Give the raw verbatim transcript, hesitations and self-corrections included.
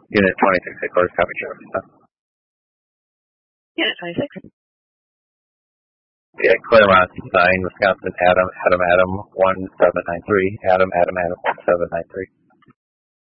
Unit twenty-six, headquarters, copy, Sheriff. Unit twenty-six. Yeah, Claremont, nine, Wisconsin, Adam, Adam, Adam, one seven nine three, Adam, Adam, Adam, one seven nine three.